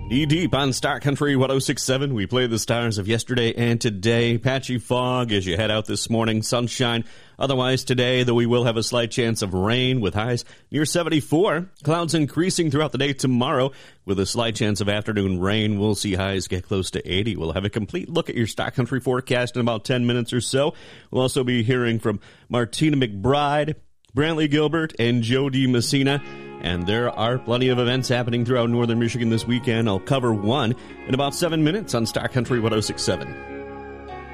Knee deep on Star Country 1067. We play the stars of yesterday and today. Patchy fog as you head out this morning. Sunshine. Otherwise today, though we will have a slight chance of rain with highs near 74. Clouds increasing throughout the day tomorrow with a slight chance of afternoon rain. We'll see highs get close to 80. We'll have a complete look at your Star Country forecast in about 10 minutes or so. We'll also be hearing from Martina McBride, Brantley Gilbert, and Jody Messina. And there are plenty of events happening throughout northern Michigan this weekend. I'll cover one in about 7 minutes on Star Country 1067.